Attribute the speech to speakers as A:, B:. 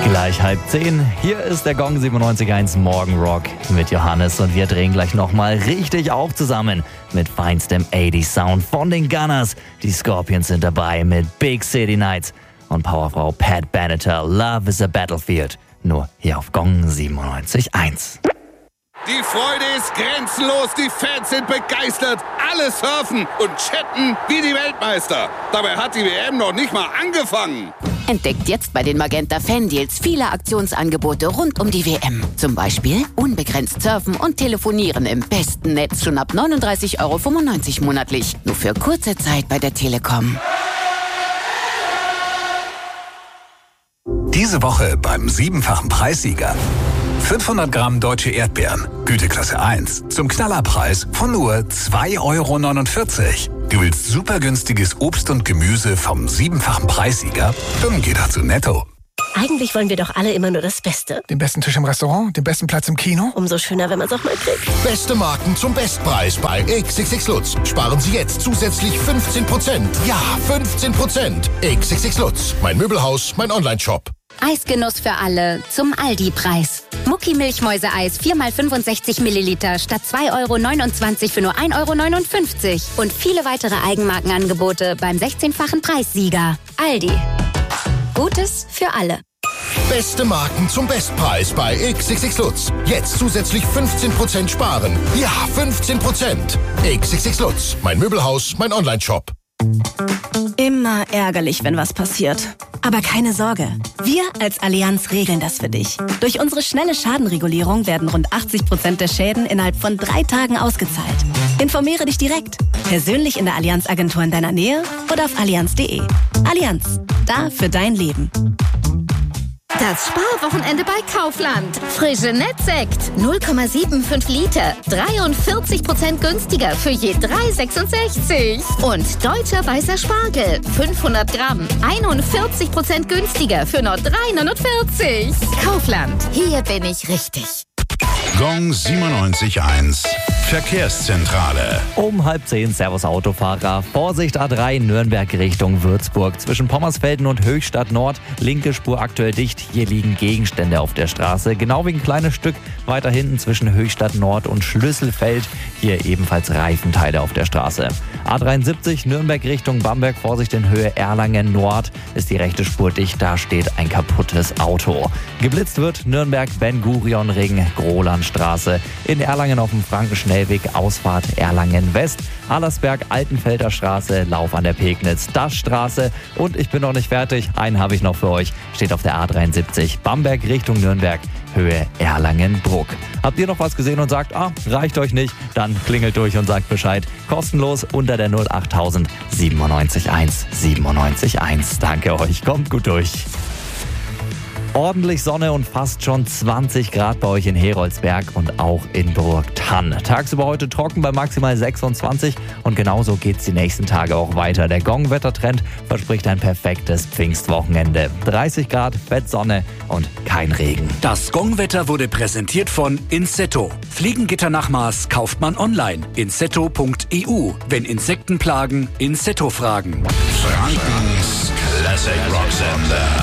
A: Gleich 9:30. Hier ist der Gong 97.1 Morgenrock mit Johannes und wir drehen gleich nochmal richtig auf zusammen mit feinstem 80s Sound von den Gunners. Die Scorpions sind dabei mit Big City Nights und Powerfrau Pat Benatar, Love is a Battlefield. Nur hier auf Gong 97.1.
B: Die Freude ist grenzenlos, die Fans sind begeistert, alle surfen und chatten wie die Weltmeister. Dabei hat die WM noch nicht mal angefangen.
C: Entdeckt jetzt bei den Magenta Fan-Deals viele Aktionsangebote rund um die WM. Zum Beispiel unbegrenzt surfen und telefonieren im besten Netz schon ab 39,95 € monatlich. Nur für kurze Zeit bei der Telekom.
D: Diese Woche beim 7-fachen Preissieger. 500 Gramm deutsche Erdbeeren, Güteklasse 1, zum Knallerpreis von nur 2,49 €. Du willst super günstiges Obst und Gemüse vom 7-fachen Preissieger? Dann geh doch zu Netto.
E: Eigentlich wollen wir doch alle immer nur das Beste.
F: Den besten Tisch im Restaurant, den besten Platz im Kino.
E: Umso schöner, wenn man es auch mal kriegt.
G: Beste Marken zum Bestpreis bei XXX Lutz. Sparen Sie jetzt zusätzlich 15%. Ja, 15%. XXX Lutz. Mein Möbelhaus, mein Onlineshop.
H: Eisgenuss für alle zum Aldi-Preis. Mucki-Milchmäuse-Eis 4x65 Milliliter statt 2,29 € für nur 1,59 € Und viele weitere Eigenmarkenangebote beim 16-fachen Preissieger. Aldi. Gutes für alle.
G: Beste Marken zum Bestpreis bei XXX Lutz. Jetzt zusätzlich 15% sparen. Ja, 15%. XXX Lutz. Mein Möbelhaus, mein Onlineshop.
I: Immer ärgerlich, wenn was passiert. Aber keine Sorge, wir als Allianz regeln das für dich. Durch unsere schnelle Schadenregulierung werden rund 80% der Schäden innerhalb von 3 Tagen ausgezahlt. Informiere dich direkt, persönlich in der Allianz-Agentur in deiner Nähe oder auf allianz.de. Allianz, da für dein Leben.
J: Das Sparwochenende bei Kaufland. Frische Nettsekt 0,75 Liter. 43% günstiger für je 3,66. Und deutscher weißer Spargel 500 Gramm. 41% günstiger für nur 3,49. Kaufland. Hier bin ich richtig.
K: Gong 97.1 Verkehrszentrale.
A: Um 9:30, Servus Autofahrer. Vorsicht A3 Nürnberg Richtung Würzburg. Zwischen Pommersfelden und Höchstadt Nord. Linke Spur aktuell dicht. Hier liegen Gegenstände auf der Straße. Genau wie ein kleines Stück weiter hinten zwischen Höchstadt Nord und Schlüsselfeld. Hier ebenfalls Reifenteile auf der Straße. A73 Nürnberg Richtung Bamberg. Vorsicht in Höhe Erlangen Nord. Ist die rechte Spur dicht. Da steht ein kaputtes Auto. Geblitzt wird Nürnberg Ben-Gurion-Ring Grolandstraße. In Erlangen auf dem Frankenschnellweg Ausfahrt Erlangen West. Allersberg Altenfelder Straße, Lauf an der Pegnitz, Daschstraße und ich bin noch nicht fertig, einen habe ich noch für euch, steht auf der A73 Bamberg Richtung Nürnberg, Höhe Erlangen-Bruck. Habt ihr noch was gesehen und sagt, reicht euch nicht, dann klingelt durch und sagt Bescheid. Kostenlos unter der 08000 971 971. Danke euch, kommt gut durch. Ordentlich Sonne und fast schon 20 Grad bei euch in Heroldsberg und auch in Burgthann. Tagsüber heute trocken bei maximal 26 und genauso geht's die nächsten Tage auch weiter. Der Gong-Wettertrend verspricht ein perfektes Pfingstwochenende. 30 Grad, Bettsonne und kein Regen.
D: Das Gong-Wetter wurde präsentiert von Insetto. Fliegengitter nach Maß kauft man online. Insetto.eu. Wenn Insekten plagen, Insetto fragen.
K: Frankens Classic Rock Sender.